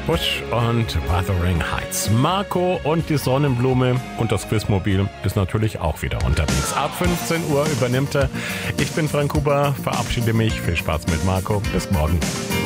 Bush und Wuthering Heights. Marco und die Sonnenblume und das Quizmobil ist natürlich auch wieder unterwegs. Ab 15 Uhr übernimmt er. Ich bin Frank Huber, verabschiede mich. Viel Spaß mit Marco. Bis morgen.